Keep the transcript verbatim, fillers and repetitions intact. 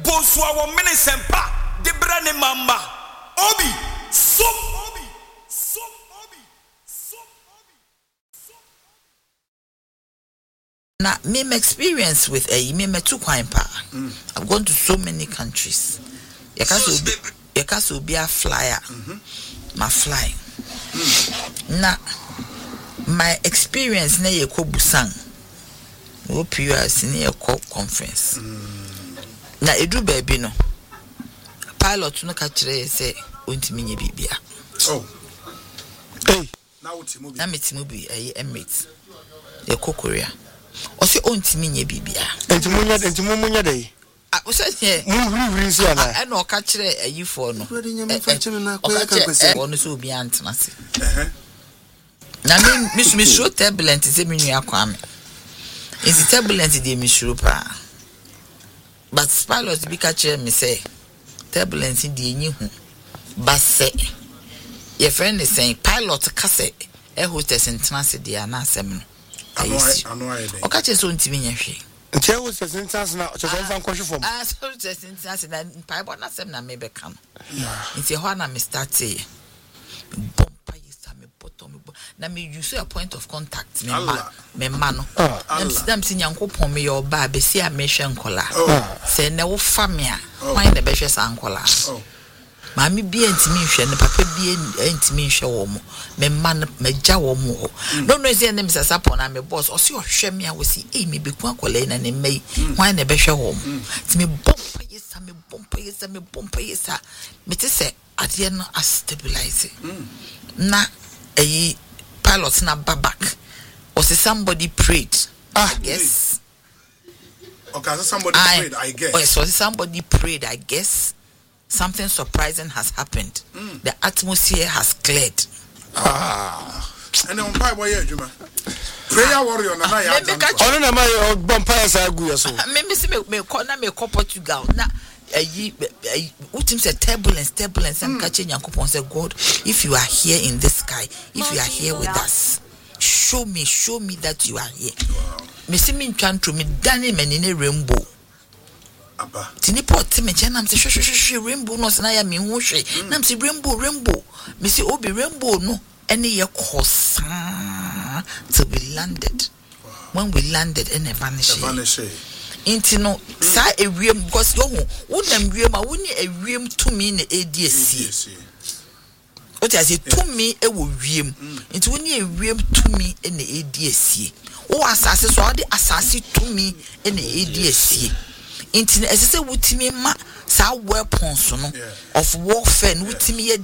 go so our minisempa de brane mamba obi so obi so obi so obi so na me experience with a me me too quite pa. I've gone to so many countries. Yakaso be yakaso be a flyer. My fly. Na my experience na ye ko Busan. No P U S na ye ko conference. Na edu baby no. Pilot no ka kire say ontimi nye bibia. Oh. Hey, na wotimo bi. Na metimo bi eh Emirates. Ye ko Korea. O se ontimi nye bibia. Entimo nya entimo munya dai. Ah, o se ye. Mu huri huri si ana. E no ka kire ayifo no. Ready nya fa kire na ko ya kan kwese. Ono so obi antena se. Eh. Na me miss me show turbulent se me nua kwame. Is it turbulent dey me show pa. But pilot bi ka kire me say turbulence dey enyi hu. But say your friend is saying pilot ka say e hostess antena se dey ana asem no. Ano ano aye dey. O ka kire so ntimi nya hwe. Ntia hostess antena na cho so fan kwhwe fom. Ah, so hostess antena se na pipe na asem na me be kan. Ntia ho na me start say na me use a point of contact me ma me ma no am sidam si nyankopon me your ba be si a me hwe nkola se ne wo fa me a kwan na be hwe sa nkola ma me bi antimi hwe ne papa bi antimi hwe wo mo me ma me gya wo mo no no se ne me sasa pon na me boss o se o hwe me a wo si e me be ku akola na ne mai kwan na be hwe wo mo ti me bompa yesa me bompa yesa me bompa yesa me te se ade no a stabilize na a pilot na back or say somebody prayed. Ah, I guess. Okay, so somebody I, prayed, I guess. Oh, so somebody prayed, I guess. Something surprising has happened. Mm. The atmosphere has cleared. Ah. And on pie boy, Juma. Prayer warrior na na ya. Ono na my vampire sa gu yaso. Me me me me corner me ko Portugal. Na ayi utim say turbulence turbulence am catch Yankopon say God, if you are here in this sky, if you are here with us, show me show me that you are here. Me see me twan to me dane menine rainbow aba tini pot me chenam say hwe hwe hwe rainbow no na ya me hu hwe nam say rainbow rainbow me see obi rainbow no ene ye kosa till we landed. When we landed in a vanish Inti no sa ewiem because yo hu wonam wiem a woni ewiem tumi na ediesie o ti ase tumi e wo wiem inti woni ewiem tumi e na ediesie o asase so ade asase tumi e na ediesie inti na ese se wutimi ma sa weapons no of warfare no wutimi